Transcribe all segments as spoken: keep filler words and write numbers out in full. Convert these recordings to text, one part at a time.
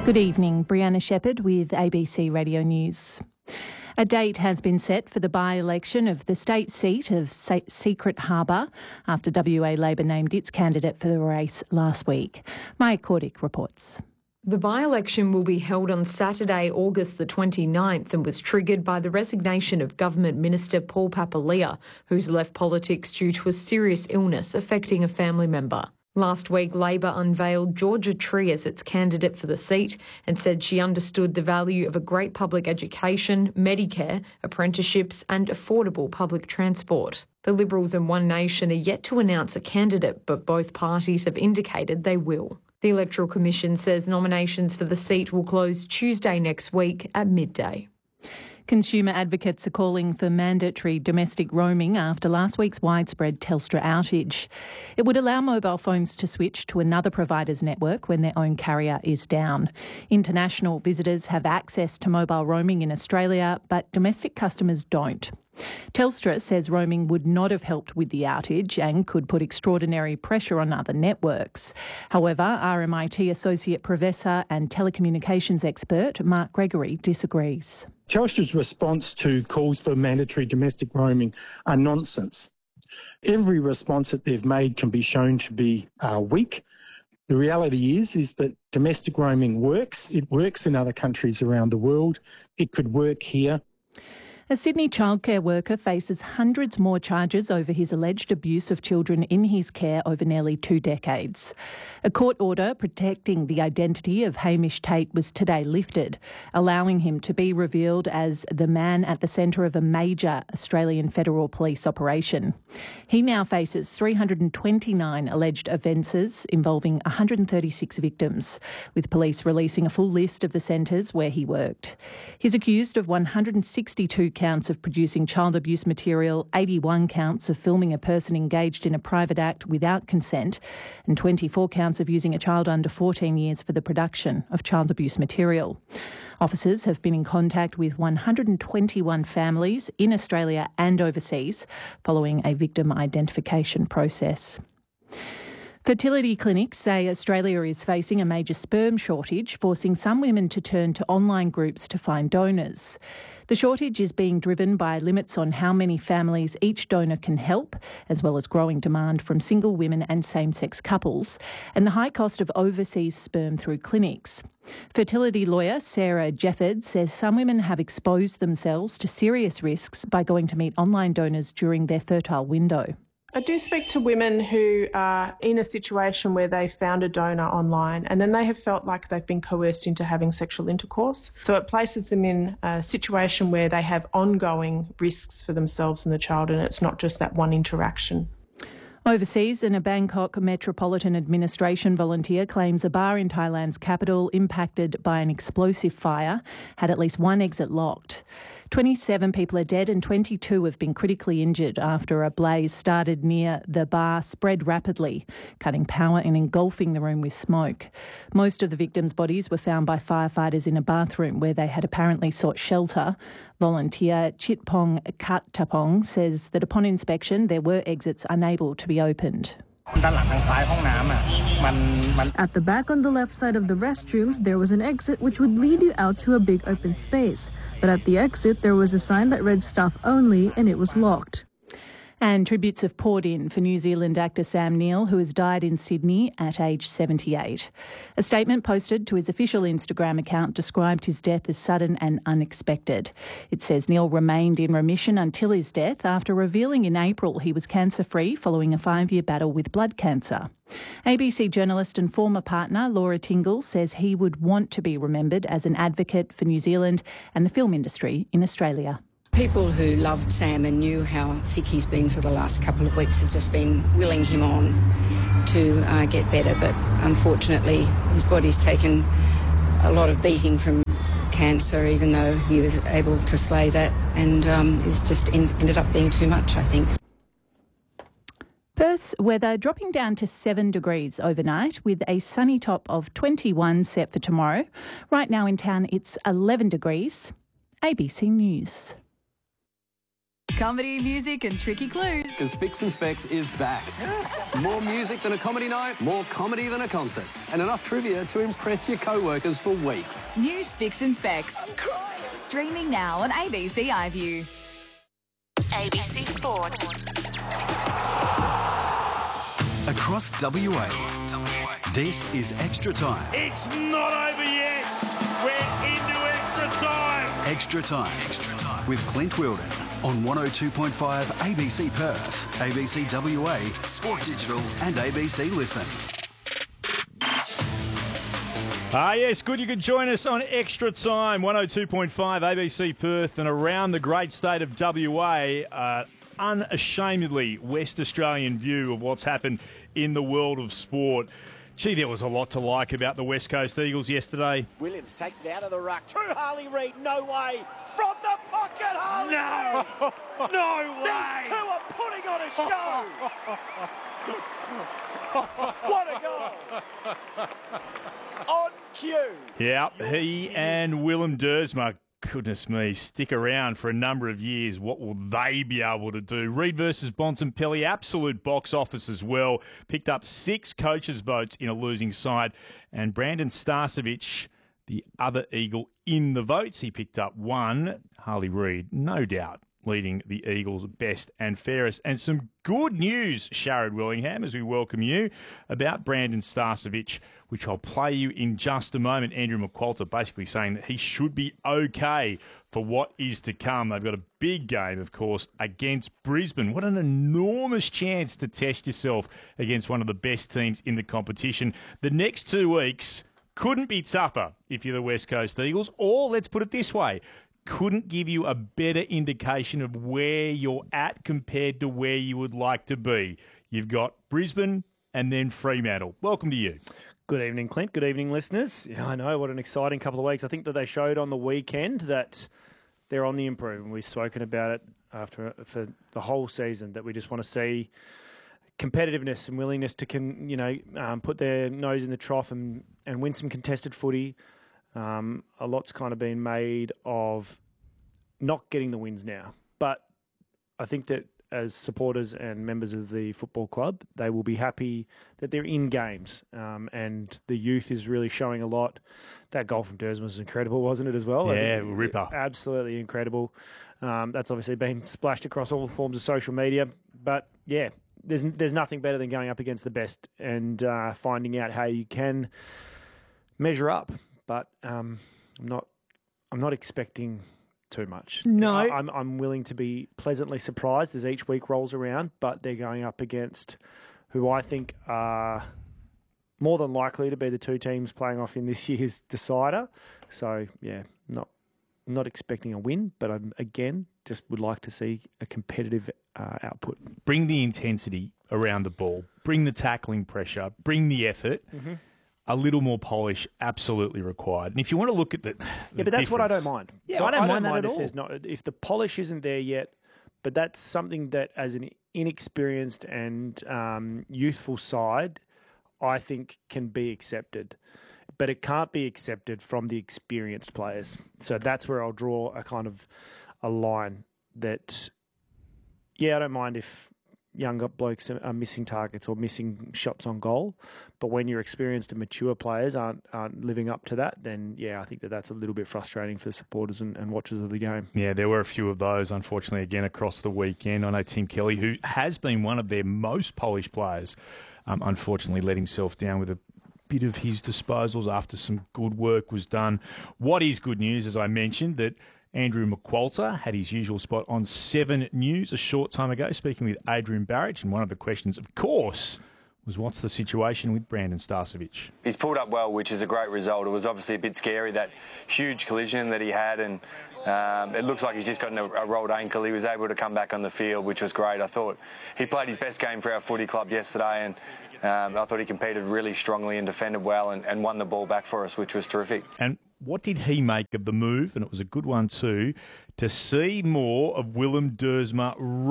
Good evening, Brianna Shepherd with A B C Radio News. A date has been set for the by-election of the state seat of Secret Harbour after W A Labor named its candidate for the race last week. Maya Kordick reports. The by-election will be held on Saturday, August the twenty-ninth, and was triggered by the resignation of Government Minister Paul Papalia, who's left politics due to a serious illness affecting a family member. Last week, Labor unveiled Georgia Tree as its candidate for the seat and said she understood the value of a great public education, Medicare, apprenticeships and affordable public transport. The Liberals and One Nation are yet to announce a candidate, but both parties have indicated they will. The Electoral Commission says nominations for the seat will close Tuesday next week at midday. Consumer advocates are calling for mandatory domestic roaming after last week's widespread Telstra outage. It would allow mobile phones to switch to another provider's network when their own carrier is down. International visitors have access to mobile roaming in Australia, but domestic customers don't. Telstra says roaming would not have helped with the outage and could put extraordinary pressure on other networks. However, R M I T Associate Professor and telecommunications expert Mark Gregory disagrees. Telstra's response to calls for mandatory domestic roaming are nonsense. Every response that they've made can be shown to be uh, weak. The reality is, is that domestic roaming works. It works in other countries around the world. It could work here. A Sydney childcare worker faces hundreds more charges over his alleged abuse of children in his care over nearly two decades. A court order protecting the identity of Hamish Tate was today lifted, allowing him to be revealed as the man at the centre of a major Australian Federal Police operation. He now faces three hundred twenty-nine alleged offences involving one hundred thirty-six victims, with police releasing a full list of the centres where he worked. He's accused of one hundred sixty-two counts of producing child abuse material, eighty-one counts of filming a person engaged in a private act without consent, and twenty-four counts of using a child under fourteen years for the production of child abuse material. Officers have been in contact with one hundred twenty-one families in Australia and overseas following a victim identification process. Fertility clinics say Australia is facing a major sperm shortage, forcing some women to turn to online groups to find donors. The shortage is being driven by limits on how many families each donor can help, as well as growing demand from single women and same-sex couples, and the high cost of overseas sperm through clinics. Fertility lawyer Sarah Jefford says some women have exposed themselves to serious risks by going to meet online donors during their fertile window. I do speak to women who are in a situation where they found a donor online and then they have felt like they've been coerced into having sexual intercourse. So it places them in a situation where they have ongoing risks for themselves and the child, and it's not just that one interaction. Overseas, and a Bangkok Metropolitan Administration volunteer claims a bar in Thailand's capital, impacted by an explosive fire, had at least one exit locked. twenty-seven people are dead and twenty-two have been critically injured after a blaze started near the bar spread rapidly, cutting power and engulfing the room with smoke. Most of the victims' bodies were found by firefighters in a bathroom where they had apparently sought shelter. Volunteer Chitpong Kattapong says that upon inspection there were exits unable to be opened. At the back on the left side of the restrooms, there was an exit which would lead you out to a big open space. But at the exit, there was a sign that read staff only, and it was locked. And tributes have poured in for New Zealand actor Sam Neill, who has died in Sydney at age seventy-eight. A statement posted to his official Instagram account described his death as sudden and unexpected. It says Neill remained in remission until his death after revealing in April he was cancer-free following a five-year battle with blood cancer. A B C journalist and former partner Laura Tingle says he would want to be remembered as an advocate for New Zealand and the film industry in Australia. People who loved Sam and knew how sick he's been for the last couple of weeks have just been willing him on to uh, get better, but unfortunately his body's taken a lot of beating from cancer, even though he was able to slay that, and um, it's just in, ended up being too much, I think. Perth's weather dropping down to seven degrees overnight with a sunny top of twenty-one set for tomorrow. Right now in town it's eleven degrees. A B C News. Comedy, music and tricky clues. Because Fix and Specs is back. More music than a comedy night, more comedy than a concert, and enough trivia to impress your co-workers for weeks. New Fix and Specs. I'm crying. Streaming now on A B C iView. A B C Sport. Across W A, this is Extra Time. It's not over yet. We're into extra time. Extra Time. Extra Time. With Clint Wilden on one oh two point five A B C Perth, A B C W A, Sport Digital and A B C Listen. Ah, yes, good. You can join us on Extra Time, one oh two point five A B C Perth and around the great state of W A. Uh, unashamedly West Australian view of what's happened in the world of sport. Gee, there was a lot to like about the West Coast Eagles yesterday. Williams takes it out of the ruck to Harley Reid. No way. From the pocket, Harley No. Reid. No way. These two are putting on a show. What a goal. On cue. Yeah, he and Willem Dersma, goodness me, stick around for a number of years. What will they be able to do? Reid versus Bontempelli, absolute box office as well. Picked up six coaches' votes in a losing side. And Brandon Starcevich, the other Eagle in the votes, he picked up one. Harley Reid, no doubt, leading the Eagles best and fairest. And some good news, Sharad Willingham, as we welcome you, about Brandon Starcevich, which I'll play you in just a moment. Andrew McQualter basically saying that he should be okay for what is to come. They've got a big game, of course, against Brisbane. What an enormous chance to test yourself against one of the best teams in the competition. The next two weeks couldn't be tougher if you're the West Coast Eagles, or let's put it this way, couldn't give you a better indication of where you're at compared to where you would like to be. You've got Brisbane and then Fremantle. Welcome to you. Good evening, Clint. Good evening, listeners. Yeah, I know, what an exciting couple of weeks. I think that they showed on the weekend that they're on the improve, and we've spoken about it after for the whole season, that we just want to see competitiveness and willingness to, can, you know, um, put their nose in the trough and, and win some contested footy. Um, a lot's kind of been made of not getting the wins now. But I think that as supporters and members of the football club, they will be happy that they're in games. Um, and the youth is really showing a lot. That goal from Dersma was incredible, wasn't it, as well? Yeah, ripper. Absolutely incredible. Um, that's obviously been splashed across all forms of social media. But, yeah, there's there's nothing better than going up against the best and uh, finding out how you can measure up. But um, I'm not. I'm not expecting too much. No, I, I'm. I'm willing to be pleasantly surprised as each week rolls around. But they're going up against who I think are more than likely to be the two teams playing off in this year's decider. So yeah, not not expecting a win, but I'm again just would like to see a competitive uh, output. Bring the intensity around the ball. Bring the tackling pressure. Bring the effort. Mm-hmm. A little more polish, absolutely required. And if you want to look at the, the yeah, but that's difference, what I don't mind. Yeah, so I don't I mind don't that mind at if all. There's not, if the polish isn't there yet, but that's something that, as an inexperienced and um, youthful side, I think can be accepted. But it can't be accepted from the experienced players. So that's where I'll draw a kind of a line that, yeah, I don't mind if young blokes are missing targets or missing shots on goal. But when your experienced and mature players aren't aren't living up to that, then, yeah, I think that that's a little bit frustrating for supporters and, and watchers of the game. Yeah, there were a few of those, unfortunately, again, across the weekend. I know Tim Kelly, who has been one of their most polished players, um, unfortunately let himself down with a bit of his disposals after some good work was done. What is good news, as I mentioned, that Andrew McQualter had his usual spot on Seven News a short time ago, speaking with Adrian Barrich, and one of the questions, of course, was what's the situation with Brandon Starcevich? He's pulled up well, which is a great result. It was obviously a bit scary, that huge collision that he had, and um, it looks like he's just got a, a rolled ankle. He was able to come back on the field, which was great. I thought he played his best game for our footy club yesterday, and um, I thought he competed really strongly and defended well and, and won the ball back for us, which was terrific. And what did he make of the move, and it was a good one too, to see more of Willem Dersma right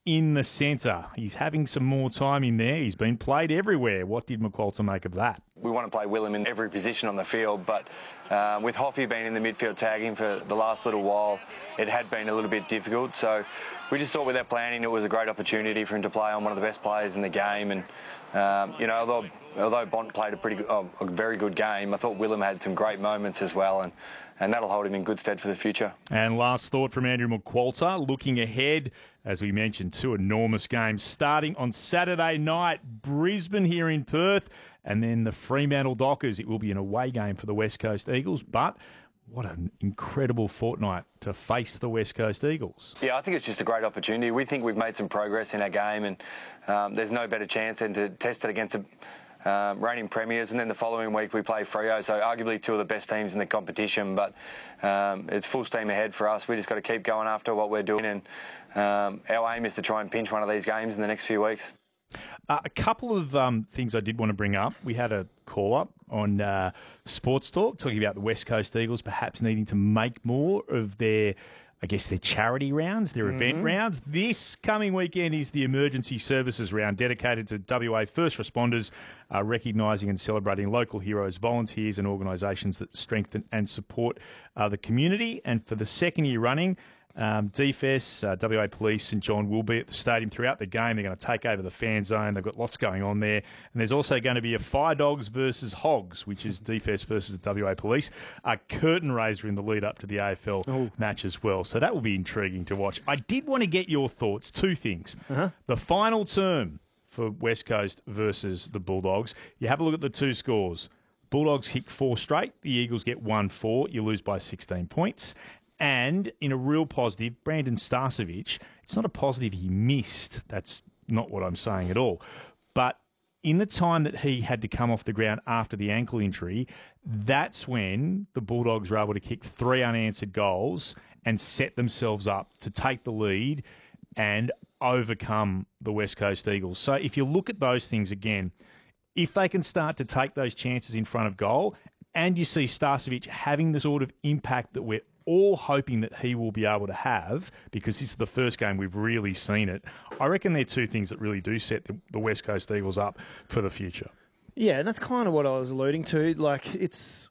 in the centre. He's having some more time in there. He's been played everywhere. What did McQualter make of that? We want to play Willem in every position on the field, but uh, with Hoffy being in the midfield tagging for the last little while, it had been a little bit difficult. So we just thought with our planning, it was a great opportunity for him to play on one of the best players in the game. And, um, you know, although although Bont played a pretty good, oh, a very good game, I thought Willem had some great moments as well, and, and that'll hold him in good stead for the future. And last thought from Andrew McQualter, looking ahead, as we mentioned, two enormous games starting on Saturday night, Brisbane here in Perth, and then the Fremantle Dockers. It will be an away game for the West Coast Eagles, but what an incredible fortnight to face the West Coast Eagles. Yeah, I think it's just a great opportunity. We think we've made some progress in our game, and um, there's no better chance than to test it against a Um, reigning premiers, and then the following week we play Freo, so arguably two of the best teams in the competition, but um, it's full steam ahead for us. We just got to keep going after what we're doing, and um, our aim is to try and pinch one of these games in the next few weeks. Uh, a couple of um, things I did want to bring up. We had a call-up on uh, Sports Talk talking about the West Coast Eagles perhaps needing to make more of their I guess their charity rounds, their mm-hmm. event rounds. This coming weekend is the emergency services round dedicated to W A first responders, uh, recognising and celebrating local heroes, volunteers and organisations that strengthen and support uh, the community. And for the second year running, um, D F E S, uh, W A Police, St John will be at the stadium throughout the game. They're going to take over the fan zone. They've got lots going on there. And there's also going to be a Fire Dogs versus Hogs, which is D F E S versus W A Police, a curtain raiser in the lead up to the A F L Ooh. match as well. So that will be intriguing to watch. I did want to get your thoughts. Two things. Uh-huh. The final term for West Coast versus the Bulldogs. You have a look at the two scores. Bulldogs kick four straight. The Eagles get one four. You lose by sixteen points. And in a real positive, Brandon Starcevic, it's not a positive he missed. That's not what I'm saying at all. But in the time that he had to come off the ground after the ankle injury, that's when the Bulldogs were able to kick three unanswered goals and set themselves up to take the lead and overcome the West Coast Eagles. So if you look at those things again, if they can start to take those chances in front of goal and you see Starcevic having the sort of impact that we're all hoping that he will be able to have, because this is the first game we've really seen it, I reckon they're two things that really do set the, the West Coast Eagles up for the future. Yeah, and that's kind of what I was alluding to. Like, it's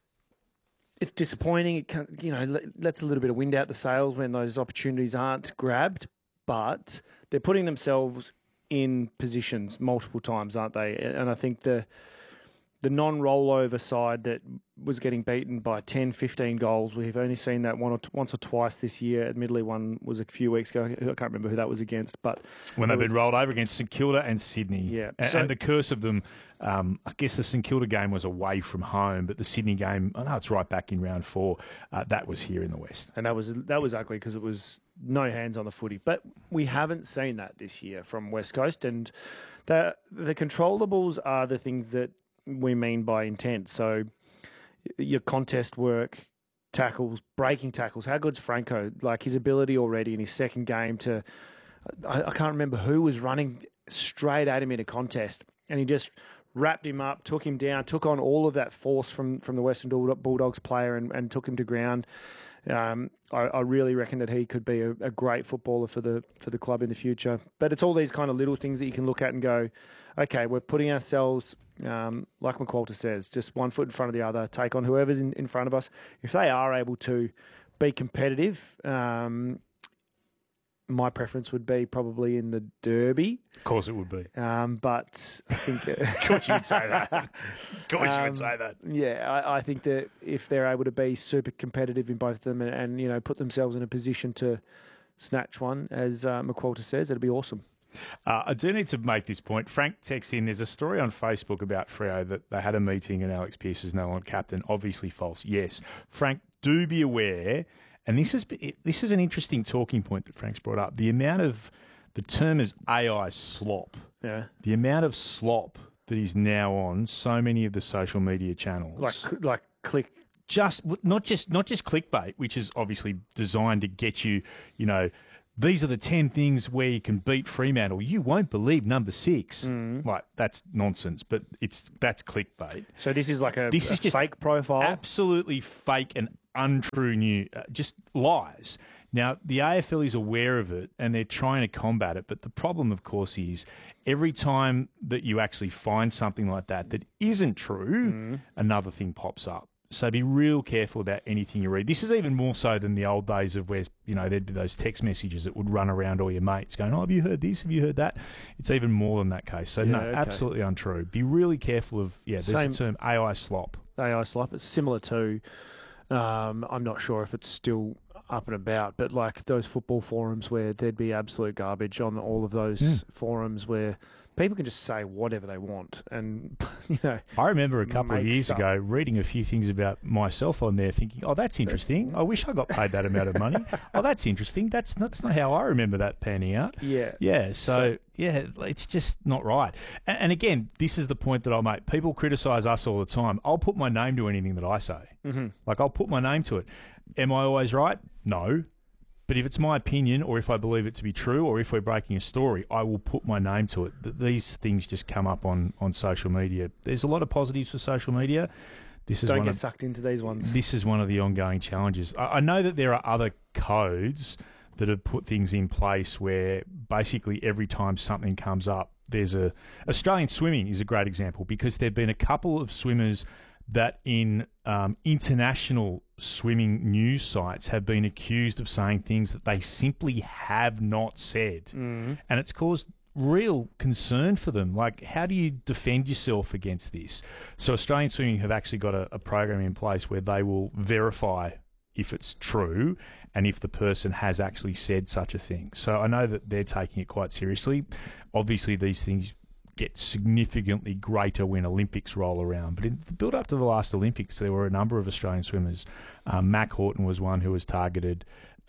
it's disappointing. It can, you know, lets a little bit of wind out the sails when those opportunities aren't grabbed, but they're putting themselves in positions multiple times, aren't they? And I think the the non-rollover side that was getting beaten by ten, fifteen goals, we've only seen that one or t- once or twice this year. Admittedly, one was a few weeks ago. I can't remember who that was against. But when they've was... been rolled over against St Kilda and Sydney. Yeah. And, so, and the curse of them, um, I guess the St Kilda game was away from home, but the Sydney game, I know it's right back in round four, uh, that was here in the West. And that was that was ugly because it was no hands on the footy. But we haven't seen that this year from West Coast. And the the controllables are the things that we mean by intent. So your contest work, tackles, breaking tackles. How good's Franco? Like his ability already in his second game to, I, I can't remember who was running straight at him in a contest, and he just wrapped him up, took him down, took on all of that force from, from the Western Bulldogs player and, and took him to ground. Um, I, I really reckon that he could be a, a great footballer for the for the club in the future. But it's all these kind of little things that you can look at and go, okay, we're putting ourselves, um, like McQualter says, just one foot in front of the other, take on whoever's in, in front of us. If they are able to be competitive, um, my preference would be probably in the Derby. Of course it would be. Um, but I think... of course you would say that. Of course um, you would say that. Yeah, I, I think that if they're able to be super competitive in both of them and, and you know, put themselves in a position to snatch one, as uh, McQualter says, it'd be awesome. Uh, I do need to make this point. Frank texts in, there's a story on Facebook about Freo that they had a meeting and Alex Pearce is no longer captain. Obviously false. Yes. Frank, do be aware, and this is this is an interesting talking point that Frank's brought up. The amount of, the term is A I slop. Yeah. The amount of slop that is now on so many of the social media channels. Like like click. Just, not just not just clickbait, which is obviously designed to get you, you know, these are the ten things where you can beat Fremantle. You won't believe number six. Mm. Like, that's nonsense, but it's that's clickbait. So this is like a, this a is just fake profile? Absolutely fake and untrue news, uh, just lies. Now, the A F L is aware of it and they're trying to combat it, but the problem, of course, is every time that you actually find something like that that isn't true, mm. another thing pops up. So be real careful about anything you read. This is even more so than the old days of where, you know, there'd be those text messages that would run around all your mates going, oh, have you heard this? Have you heard that? It's even more than that case. So, yeah, no, okay. absolutely untrue. Be really careful of, yeah, there's Same, a term, A I slop. A I slop. It's similar to, um, I'm not sure if it's still up and about, but like those football forums where there'd be absolute garbage on all of those mm. forums where people can just say whatever they want. And, you know, I remember a couple of years stuff. ago reading a few things about myself on there thinking, oh, that's interesting. I wish I got paid that amount of money. Oh, that's interesting. That's not, that's not how I remember that panning out. Yeah. Yeah. So, so yeah, it's just not right. And, and again, this is the point that I'll make. People criticise us all the time. I'll put my name to anything that I say. Mm-hmm. Like, I'll put my name to it. Am I always right? No. But if it's my opinion, or if I believe it to be true, or if we're breaking a story, I will put my name to it. These things just come up on, on social media. There's a lot of positives for social media. This is Don't one get of, sucked into these ones. This is one of the ongoing challenges. I, I know that there are other codes that have put things in place where basically every time something comes up, there's a... Australian swimming is a great example because there have been a couple of swimmers that in um, international swimming news sites have been accused of saying things that they simply have not said. Mm. And it's caused real concern for them. Like, how do you defend yourself against this? So Australian Swimming have actually got a, a program in place where they will verify if it's true and if the person has actually said such a thing. So I know that they're taking it quite seriously. Obviously, these things get significantly greater when Olympics roll around. But in the build up to the last Olympics, there were a number of Australian swimmers. Um, Mac Horton was one who was targeted.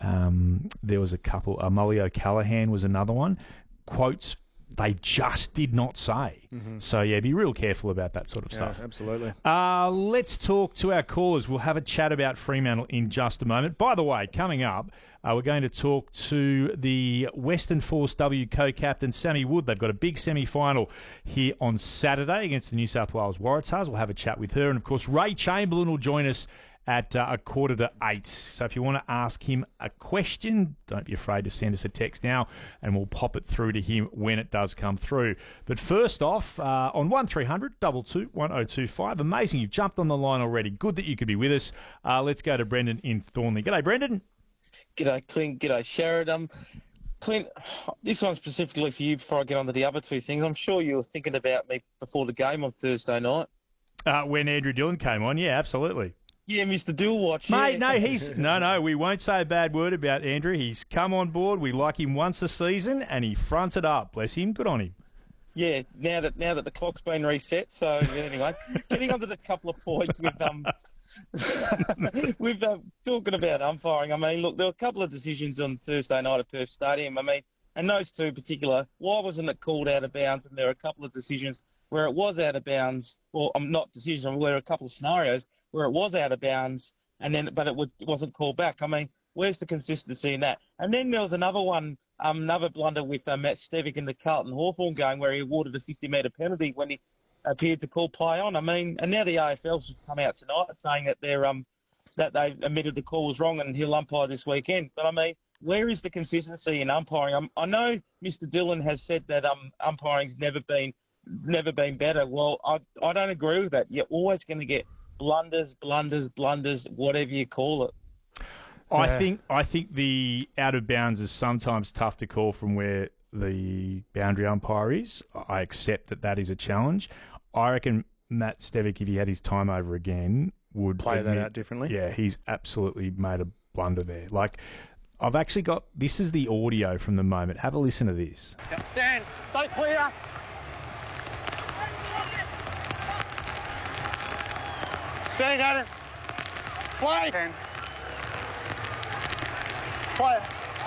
Um, there was a couple. Uh, Molly O'Callaghan was another one. Quotes they just did not say. Mm-hmm. So, yeah, be real careful about that sort of yeah, stuff. Absolutely. Uh, let's talk to our callers. We'll have a chat about Fremantle in just a moment. By the way, coming up, uh, we're going to talk to the Western Force W co-captain, Sammy Wood. They've got a big semi-final here on Saturday against the New South Wales Waratahs. We'll have a chat with her. And, of course, Ray Chamberlain will join us at uh, a quarter to eight. So if you want to ask him a question, don't be afraid to send us a text now and we'll pop it through to him when it does come through. But first off, uh, on one three hundred, two two, one oh two five. Amazing, you've jumped on the line already. Good that you could be with us. Uh, let's go to Brendan in Thornley. G'day, Brendan. G'day, Clint. G'day, Sheridan. Clint, this one's specifically for you before I get on to the other two things. I'm sure you were thinking about me before the game on Thursday night. Uh, when Andrew Dillon came on, yeah, absolutely. Yeah, Mister Dillwatch. Mate, yeah. no, he's no, no. We won't say a bad word about Andrew. He's come on board. We like him once a season, and he fronted up. Bless him. Good on him. Yeah, now that now that the clock's been reset. So anyway, getting on to the couple of points with um, with uh, talking about umpiring. I mean, look, there were a couple of decisions on Thursday night at Perth Stadium. I mean, and those two in particular. Why wasn't it called out of bounds? And there were a couple of decisions where it was out of bounds, or um, not decisions. Where there were a couple of scenarios where it was out of bounds, and then but it, would, it wasn't called back. I mean, where's the consistency in that? And then there was another one, um, another blunder with uh, Matt Stevic in the Carlton Hawthorn game where he awarded a fifty metre penalty when he appeared to call play on. I mean, and now the A F L's come out tonight saying that they're um that they admitted the call was wrong and he'll umpire this weekend. But I mean, where is the consistency in umpiring? I'm, I know Mister Dillon has said that um umpiring's never been never been better. Well, I I don't agree with that. You're always going to get blunders, blunders, blunders, whatever you call it. I yeah. think I think the out of bounds is sometimes tough to call from where the boundary umpire is. I accept that that is a challenge. I reckon Matt Stevic, if he had his time over again, would play admit, that out differently. Yeah, he's absolutely made a blunder there. Like, I've actually got, this is the audio from the moment. Have a listen to this. Stand, stay clear. Stand at it. Play. Stand. Play.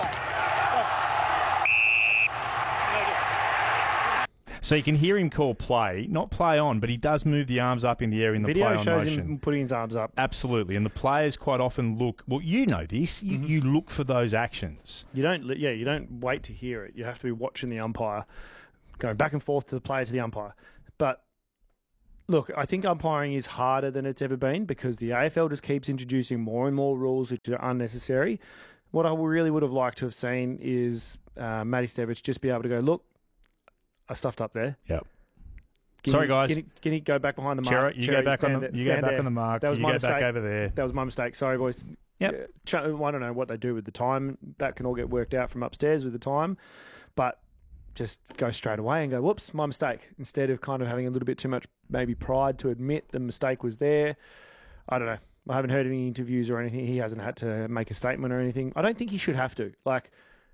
So you can hear him call play, not play on, but he does move the arms up in the air in the Video play on shows motion. him putting his arms up. Absolutely, and the players quite often look. Well, you know this. You, mm-hmm. you look for those actions. You don't. Yeah, you don't wait to hear it. You have to be watching the umpire, going back and forth to the player to the umpire. But Look, I think umpiring is harder than it's ever been because the A F L just keeps introducing more and more rules which are unnecessary. What I really would have liked to have seen is uh, Matty Stevich just be able to go, look, I stuffed up there. Yep. Can Sorry, you, guys. Can you, can you go back behind the mark? Cherry, you Cherry, go back on the, there, you go back there. on the mark. That was you my go mistake. back over there. That was my mistake. Sorry, boys. Yep. I don't know what they do with the time. That can all get worked out from upstairs with the time. But just go straight away and go, whoops, my mistake. Instead of kind of having a little bit too much maybe pride to admit the mistake was there. I don't know. I haven't heard any interviews or anything. He hasn't had to make a statement or anything. I don't think he should have to. Like,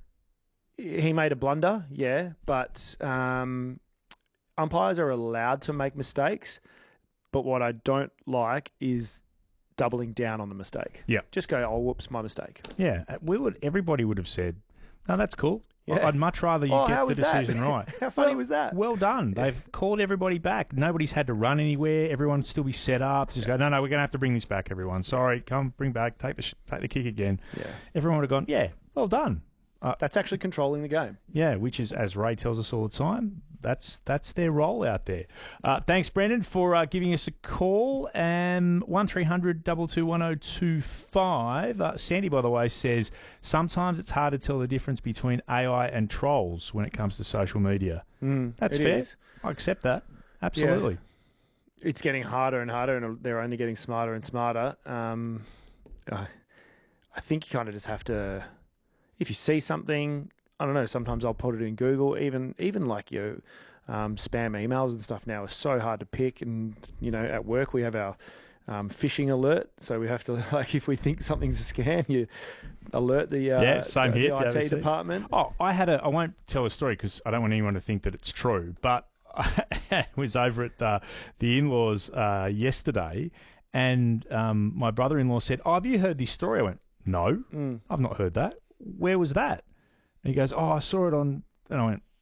he made a blunder, yeah, but um, umpires are allowed to make mistakes. But what I don't like is doubling down on the mistake. Yeah. Just go, oh, whoops, my mistake. Yeah, we would. Everybody would have said, no, that's cool. Yeah. I'd much rather you Oh, get how the was that? decision right. How funny well, was that? Well done. Yeah. They've called everybody back. Nobody's had to run anywhere. Everyone's still be set up. Just go, no, no, we're going to have to bring this back, everyone. Sorry, come, bring back, take the sh- take the kick again. Yeah. Everyone would have gone, yeah, well done. Uh, That's actually controlling the game. Yeah, which is, as Ray tells us all the time, that's that's their role out there. Uh, thanks, Brendan, for uh, giving us a call. Um, one three hundred two two one oh two five. Uh, Sandy, by the way, says sometimes it's hard to tell the difference between A I and trolls when it comes to social media. Mm, That's it fair. is. I accept that. Absolutely. Yeah. It's getting harder and harder, and they're only getting smarter and smarter. Um, I, I think you kind of just have to... If you see something, I don't know, sometimes I'll put it in Google. Even even like your um, spam emails and stuff now are so hard to pick. And, you know, at work we have our um, phishing alert. So we have to, like, if we think something's a scam, you alert the, uh, yeah, same the, here, the I T the department. Oh, I had a, I won't tell a story because I don't want anyone to think that it's true, but I was over at the, the in-laws uh, yesterday and um, my brother-in-law said, oh, have you heard this story? I went, no, Mm. I've not heard that. Where was that? And he goes, oh, I saw it on... And I went,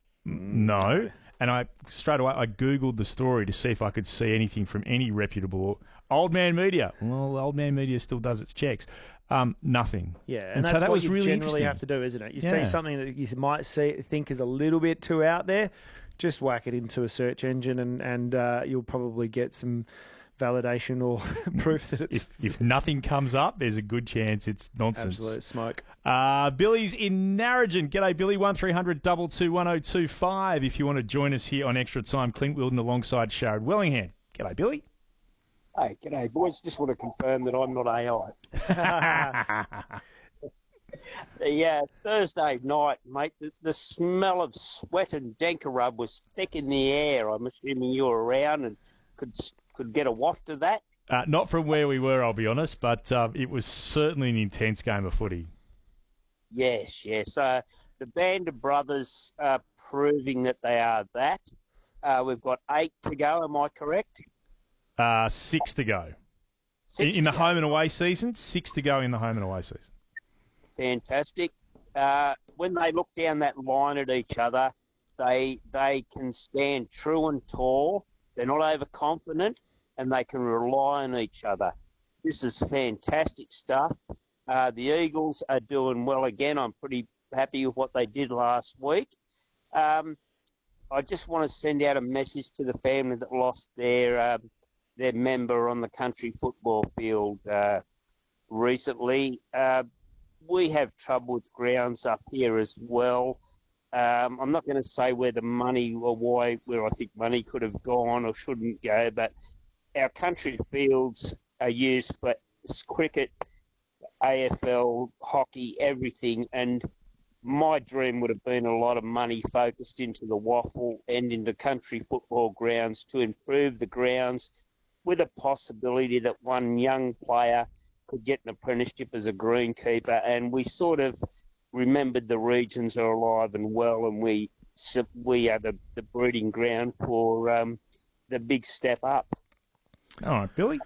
no. And I straight away, I Googled the story to see if I could see anything from any reputable... Old Man Media. Well, Old Man Media still does its checks. Um, nothing. Yeah, and, and that's so that what was you really generally interesting. have to do, isn't it? You Yeah. see something that you might see think is a little bit too out there, just whack it into a search engine and, and uh, you'll probably get some... validation or proof that it's... If, if nothing comes up, there's a good chance it's nonsense. Absolute smoke. Uh, Billy's in Narrogin. G'day, Billy. one three hundred two two one oh two five if you want to join us here on Extra Time. Clint Wilden alongside Sharad Wellingham. G'day, Billy. Hey, g'day, boys. Just want to confirm that I'm not A I. the uh, Thursday night, mate, the, the smell of sweat and Denker rub was thick in the air. I'm assuming you were around and could... could get a waft of that? Uh, not from where we were, I'll be honest, but uh, it was certainly an intense game of footy. Yes, yes. Uh, the band of brothers are proving that they are that. Uh, we've got eight to go, am I correct? Uh, six to go. Six in in the to go. home and away season, six to go in the home and away season. Fantastic. Uh, when they look down that line at each other, they they can stand true and tall. They're not overconfident, and they can rely on each other. This is fantastic stuff. Uh, the Eagles are doing well again. I'm pretty happy with what they did last week. Um, I just want to send out a message to the family that lost their um, their member on the country football field uh, recently. Uh, we have trouble with grounds up here as well. Um, I'm not going to say where the money or why, where I think money could have gone or shouldn't go, but our country fields are used for cricket, A F L, hockey, everything. And my dream would have been a lot of money focused into the waffle and into country football grounds to improve the grounds with a possibility that one young player could get an apprenticeship as a greenkeeper. And we sort of remembered the regions are alive and well, and we we are the, the breeding ground for um, the big step up. All right, Billy.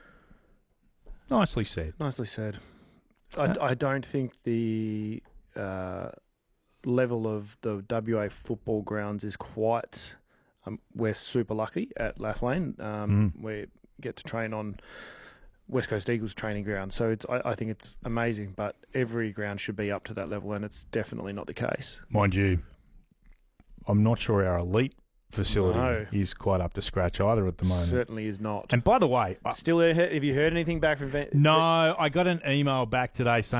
Nicely said. Nicely said. I, I don't think the uh, level of the W A football grounds is quite... Um, we're super lucky at Lathlane. Um, Mm. We get to train on West Coast Eagles training ground. So it's, I, I think it's amazing, but every ground should be up to that level, and it's definitely not the case. Mind you, I'm not sure our elite facility No. is quite up to scratch either at the moment. Certainly is not. And by the way, I- Still, have you heard anything back from Van- no, I got an email back today saying